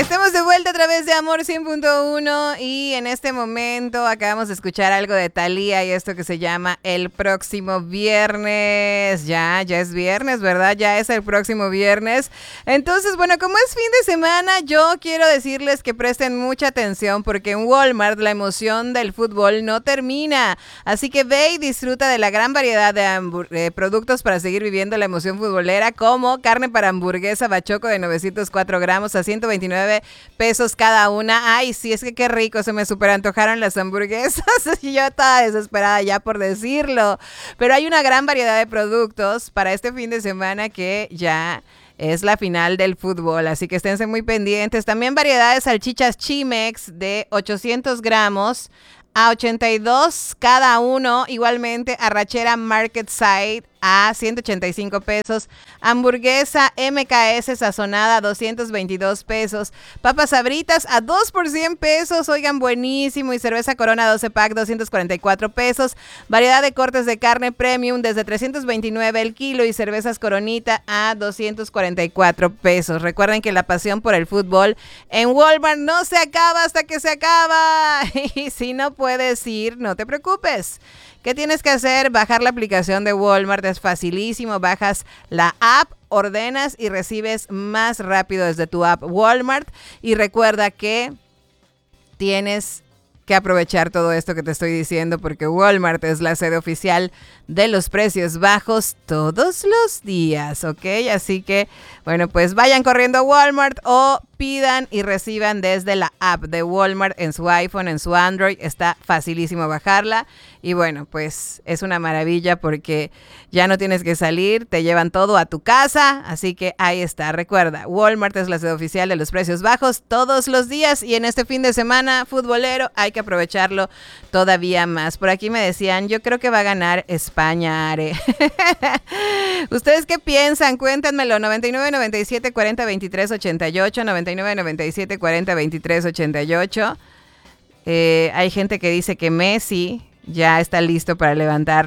Estamos de vuelta a través de Amor 100.1 y en este momento acabamos de escuchar algo de Thalía y esto que se llama El Próximo Viernes. Ya es viernes, ¿verdad? Ya es el próximo viernes. Entonces, bueno, como es fin de semana, yo quiero decirles que presten mucha atención porque en Walmart la emoción del fútbol no termina. Así que ve y disfruta de la gran variedad de productos para seguir viviendo la emoción futbolera, como carne para hamburguesa Bachoco de 904 gramos a 129 pesos cada una. Ay, sí, es que qué rico, se me super antojaron las hamburguesas y yo estaba desesperada ya por decirlo, pero hay una gran variedad de productos para este fin de semana que ya es la final del fútbol, así que esténse muy pendientes. También variedad de salchichas Chimex de 800 gramos a 82 cada uno. Igualmente arrachera Market Side a 185 pesos. Hamburguesa MKS sazonada a 222 pesos. Papas Sabritas a 2 por 100 pesos. Oigan, buenísimo. Y cerveza Corona 12 pack 244 pesos. Variedad de cortes de carne premium desde 329 el kilo y cervezas Coronita a 244 pesos. Recuerden que la pasión por el fútbol en Walmart no se acaba hasta que se acaba. Y si no puedes ir, no te preocupes. ¿Qué tienes que hacer? Bajar la aplicación de Walmart, es facilísimo. Bajas la app, ordenas y recibes más rápido desde tu app Walmart. Y recuerda que tienes que aprovechar todo esto que te estoy diciendo porque Walmart es la sede oficial de los precios bajos todos los días, ¿ok? Así que, bueno, pues vayan corriendo a Walmart o pidan y reciban desde la app de Walmart en su iPhone, en su Android. Está facilísimo bajarla y bueno, pues es una maravilla porque ya no tienes que salir, te llevan todo a tu casa, así que ahí está. Recuerda, Walmart es la sede oficial de los precios bajos todos los días y en este fin de semana futbolero hay que aprovecharlo todavía más. Por aquí me decían, yo creo que va a ganar España, Are. ¿Ustedes qué piensan? Cuéntenmelo. 99 97 40 23 88, 99 97 40 23 88. Hay gente que dice que Messi ya está listo para levantar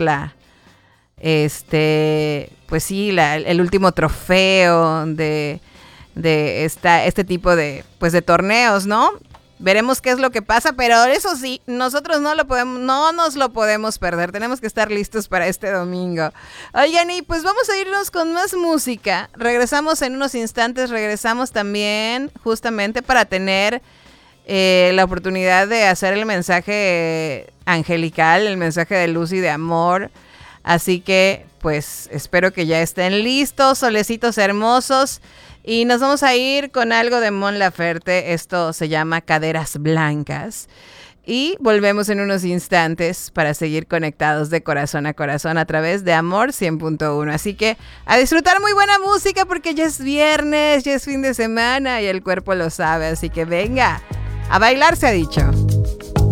pues sí, el último trofeo de este tipo de torneos, ¿no? Veremos qué es lo que pasa, pero eso sí, nosotros no nos lo podemos perder. Tenemos que estar listos para este domingo. Oigan, y pues vamos a irnos con más música. Regresamos en unos instantes, regresamos también justamente para tener la oportunidad de hacer el mensaje angelical, el mensaje de luz y de amor. Así que, pues, espero que ya estén listos, solecitos hermosos. Y nos vamos a ir con algo de Mon Laferte. Esto se llama Caderas Blancas. Y volvemos en unos instantes para seguir conectados de corazón a corazón a través de Amor 100.1. Así que a disfrutar muy buena música porque ya es viernes, ya es fin de semana y el cuerpo lo sabe. Así que venga, a bailar se ha dicho.